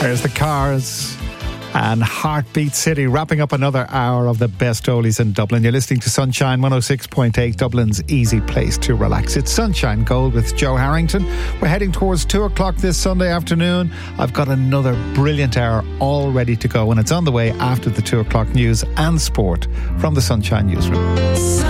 There's the Cars and Heartbeat City, wrapping up another hour of the best oldies in Dublin. You're listening to Sunshine 106.8, Dublin's easy place to relax. It's Sunshine Gold with Joe Harrington. We're heading towards 2 o'clock this Sunday afternoon. I've got another brilliant hour all ready to go, and it's on the way after the 2 o'clock news and sport from the Sunshine Newsroom.